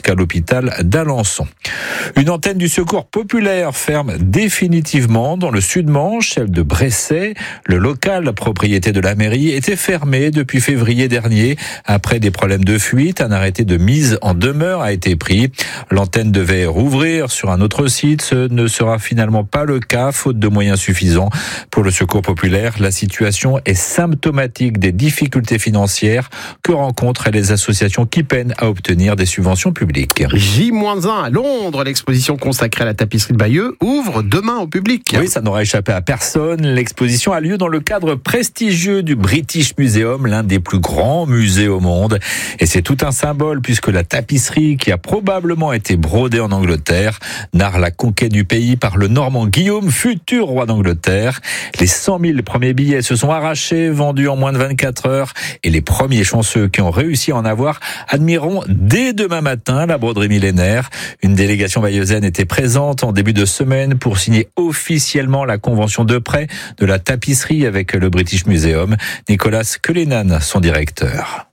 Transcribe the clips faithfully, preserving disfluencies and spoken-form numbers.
jusqu'à l'hôpital d'Alençon. Une antenne du Secours populaire ferme définitivement dans le Sud-Manche, celle de Bresset. Le local, propriété de la mairie, était fermé depuis février dernier. Après des problèmes de fuite, un arrêté de mise en demeure a été pris. L'antenne devait rouvrir sur un autre site. Ce ne sera finalement pas le cas, faute de moyens suffisants. Pour le Secours populaire, la situation est symptomatique des difficultés financières que rencontrent les associations qui peinent à obtenir des subventions publiques. J un à Londres, l'exposition consacrée à la tapisserie de Bayeux ouvre demain au public. Oui, ça n'aura échappé à personne. L'exposition a lieu dans le cadre prestigieux du British Museum, l'un des plus grands musées au monde. Et c'est tout un symbole puisque la tapisserie, qui a probablement été brodée en Angleterre, narre la conquête du pays par le Normand Guillaume, futur roi d'Angleterre. Les cent mille premiers billets se sont arrachés, vendus en moins de vingt-quatre heures. Et les premiers chanceux qui ont réussi à en avoir admireront dès demain matin la broderie millénaire. Une délégation bayeuxaine était présente en début de semaine pour signer officiellement la convention de prêt de la tapisserie avec le British Museum. Nicolas Cullinan, son directeur.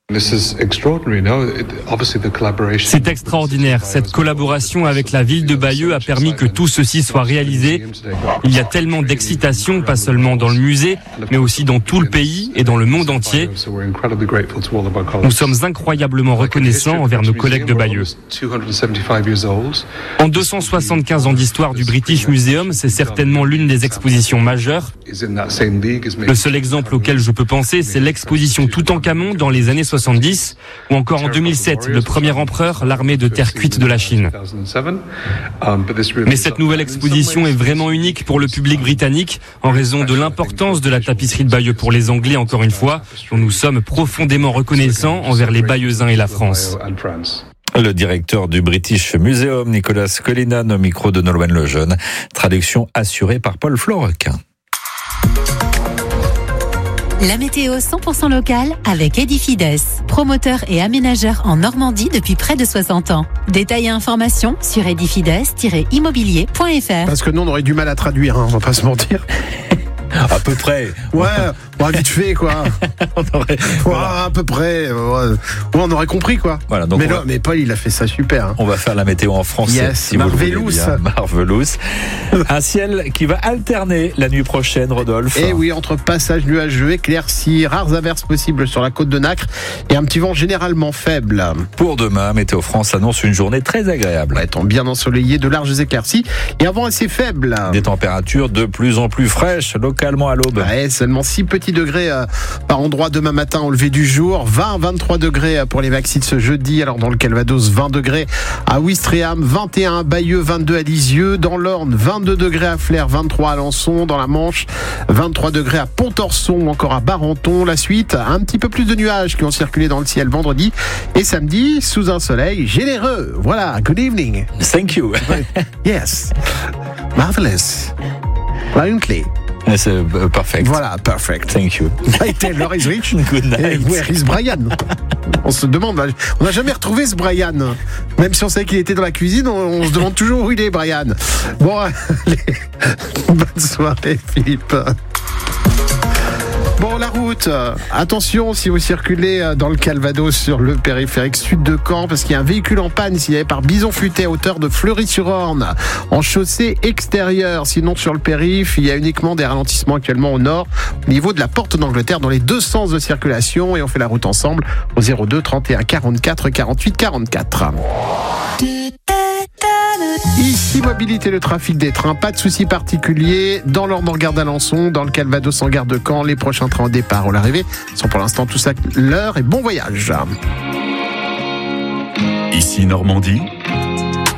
C'est extraordinaire. Cette collaboration avec la ville de Bayeux a permis que tout ceci soit réalisé. Il y a tellement d'excitation, pas seulement dans le musée, mais aussi dans tout le pays et dans le monde entier. Nous sommes incroyablement reconnaissants envers nos collègues de Bayeux. En deux cent soixante-quinze ans d'histoire du British Museum, c'est certainement l'une des expositions majeures. Le seul exemple auquel je peux penser, c'est l'exposition Toutankhamon dans les années soixante-dix, ou encore en deux mille sept, le premier empereur, l'armée de terre cuite de la Chine. Mais cette nouvelle exposition est vraiment unique pour le public britannique en raison de l'importance de la tapisserie de Bayeux pour les Anglais, encore une fois, dont nous sommes profondément reconnaissants envers les Bayeuxins et la France. Le directeur du British Museum, Nicolas Cullinan, au micro de Nolwenn Lejeune. Traduction assurée par Paul Florequin. La météo cent pour cent locale avec Edifides, promoteur et aménageur en Normandie depuis près de soixante ans. Détails et informations sur edifides tiret immobilier point f r. Parce que nous, on aurait du mal à traduire, hein, on va pas se mentir. À peu près. Ouais, ouais, vite fait, quoi. on aurait, ouais, voilà. À peu près. Ouais. Ouais, on aurait compris, quoi. Voilà, donc mais, va, là, mais Paul, il a fait ça super. Hein. On va faire la météo en français. Yes, si Marvelous. Marvelous. Un ciel qui va alterner la nuit prochaine, Rodolphe. Et oui, entre passages nuageux, éclaircies, rares averses possibles sur la côte de Nacre et un petit vent généralement faible. Pour demain, Météo France annonce une journée très agréable. Ouais, étant bien ensoleillé, de larges éclaircies et un vent assez faible. Des températures de plus en plus fraîches, localement à l'aube. Ouais, seulement six petits degrés euh, par endroit demain matin au lever du jour. vingt à vingt-trois degrés pour les vaccins ce jeudi. Alors dans le Calvados, vingt degrés à Ouistreham, vingt et un à Bayeux, vingt-deux à Lisieux. Dans l'Orne, vingt-deux degrés à Flers, vingt-trois à Alençon. Dans la Manche, vingt-trois degrés à Pontorson ou encore à Barenton. La suite, un petit peu plus de nuages qui ont circulé dans le ciel vendredi et samedi sous un soleil généreux. Voilà, good evening. Thank you. Yes. Marvelous. Brilliantly. C'est uh, perfect. Voilà, perfect. Thank you. Hey, Taylor is rich. Good night. Hey, where is Brian? On se demande, on n'a jamais retrouvé ce Brian. Même si on savait qu'il était dans la cuisine, on, on se demande toujours où il est, Brian. Bon, allez, bonne soirée, Philippe. Bon, la route, attention si vous circulez dans le Calvados sur le périphérique sud de Caen, parce qu'il y a un véhicule en panne signalé par Bison-Futé à hauteur de Fleury-sur-Orne, en chaussée extérieure. Sinon, sur le périph', il y a uniquement des ralentissements actuellement au nord, au niveau de la porte d'Angleterre, dans les deux sens de circulation. Et on fait la route ensemble au zéro deux trente et un quarante-quatre quarante-huit quarante-quatre. Ici, mobilité, le trafic des trains, pas de soucis particuliers. Dans l'Orne en gare d'Alençon, dans le Calvados en gare de Caen, les prochains trains au départ ou l'arrivée sont pour l'instant tous à l'heure et bon voyage. Ici Normandie,